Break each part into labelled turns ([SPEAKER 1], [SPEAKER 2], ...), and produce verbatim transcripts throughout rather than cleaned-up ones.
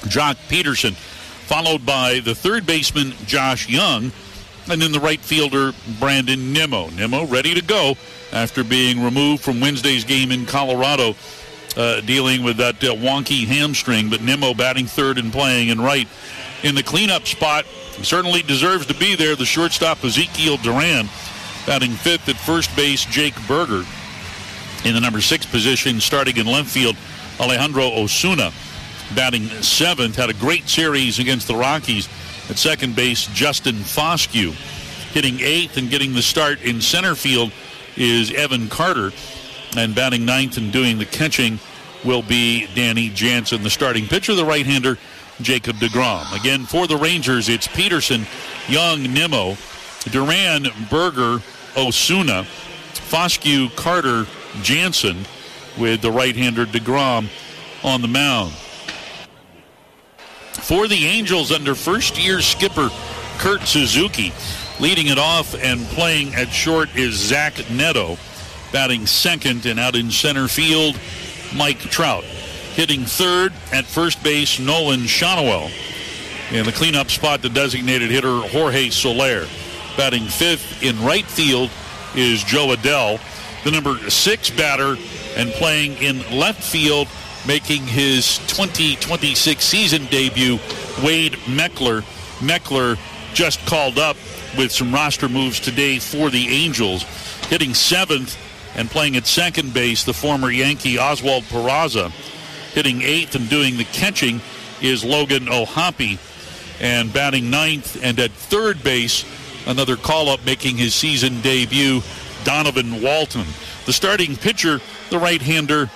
[SPEAKER 1] Jock Peterson, followed by the third baseman, Josh Young, and then the right fielder, Brandon Nimmo. Nimmo ready to go after being removed from Wednesday's game in Colorado, uh, dealing with that uh, wonky hamstring, but Nimmo batting third and playing in right. In the cleanup spot, he certainly deserves to be there, the shortstop, Ezekiel Duran. Batting fifth at first base, Jake Berger. In the number six position, starting in left field, Alejandro Osuna. Batting seventh, had a great series against the Rockies. At second base, Justin Foscue. Hitting eighth and getting the start in center field is Evan Carter. And batting ninth and doing the catching will be Danny Jansen. The starting pitcher, the right-hander, Jacob deGrom. Again, for the Rangers, it's Peterson, Young, Nimmo, Duran, Berger, Osuna, Foscue, Carter, Jansen, with the right-hander deGrom on the mound. For the Angels, under first-year skipper Kurt Suzuki, leading it off and playing at short is Zach Neto. Batting second and out in center field, Mike Trout. Hitting third at first base, Nolan Shonowell. In the cleanup spot, the designated hitter, Jorge Soler. Batting fifth in right field is Joe Adell. The number six batter and playing in left field, making his twenty twenty-six season debut, Wade Meckler. Meckler just called up with some roster moves today for the Angels. Hitting seventh and playing at second base, the former Yankee Oswald Peraza. Hitting eighth and doing the catching is Logan O'Hoppe. And batting ninth and at third base, another call-up making his season debut, Donovan Walton. The starting pitcher, the right-hander,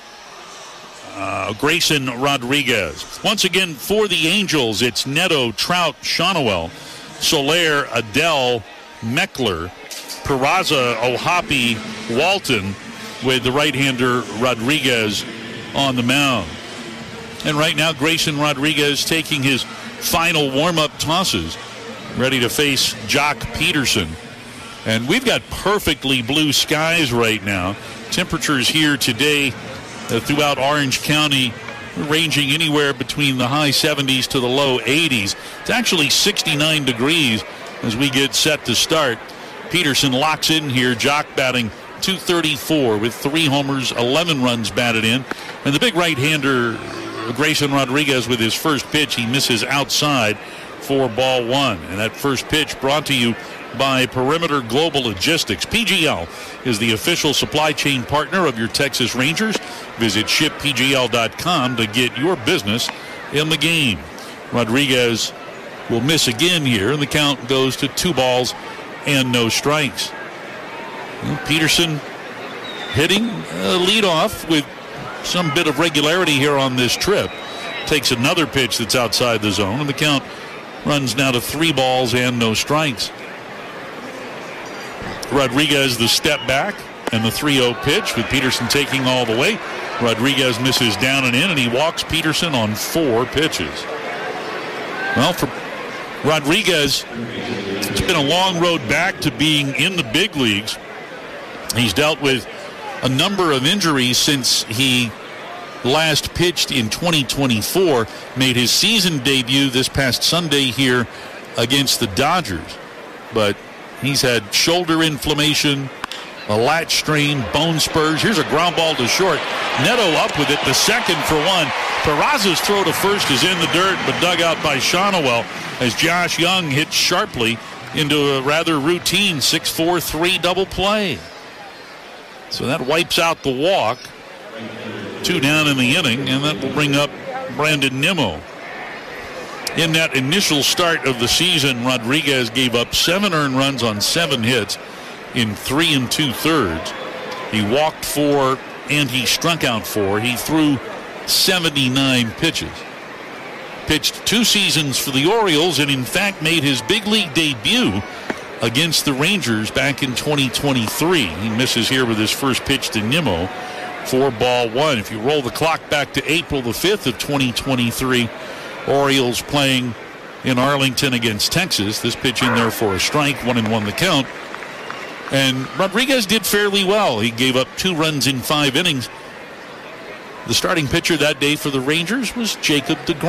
[SPEAKER 1] uh, Grayson Rodriguez. Once again, for the Angels, it's Neto, Trout, Shonowell, Soler, Adell, Meckler, Peraza, O'Hoppe, Walton, with the right-hander Rodriguez on the mound. And right now, Grayson Rodriguez taking his final warm-up tosses, ready to face Jock Peterson. And we've got perfectly blue skies right now. Temperatures here today uh, throughout Orange County ranging anywhere between the high seventies to the low eighties. It's actually sixty-nine degrees as we get set to start. Peterson locks in here. Jock batting two thirty-four with three homers, eleven runs batted in. And the big right-hander, Grayson Rodriguez, with his first pitch, he misses outside for ball one. And that first pitch brought to you by Perimeter Global Logistics. P G L is the official supply chain partner of your Texas Rangers. Visit ship p g l dot com to get your business in the game. Rodriguez will miss again here, and the count goes to two balls and no strikes. Well, Peterson hitting a leadoff with some bit of regularity here on this trip. Takes another pitch that's outside the zone, and the count runs now to three balls and no strikes. Rodriguez the step back and the three oh pitch with Peterson taking all the way. Rodriguez misses down and in, and he walks Peterson on four pitches. Well, for Rodriguez, it's been a long road back to being in the big leagues. He's dealt with a number of injuries since he last pitched in twenty twenty-four, made his season debut this past Sunday here against the Dodgers. But he's had shoulder inflammation, a latch strain, bone spurs. Here's a ground ball to short. Neto up with it, the second for one. Peraza's throw to first is in the dirt, but dug out by Shonowell as Josh Young hits sharply into a rather routine six four three double play. So that wipes out the walk. Two down in the inning, and that will bring up Brandon Nimmo. In that initial start of the season, Rodriguez gave up seven earned runs on seven hits in three and two-thirds. He walked four, and he struck out four. He threw seventy-nine pitches. Pitched two seasons for the Orioles, and in fact made his big league debut against the Rangers back in twenty twenty-three. He misses here with his first pitch to Nimmo for ball one. If you roll the clock back to April the fifth of twenty twenty-three, Orioles playing in Arlington against Texas. This pitch in there for a strike, one and one the count. And Rodriguez did fairly well. He gave up two runs in five innings. The starting pitcher that day for the Rangers was Jacob deGrom.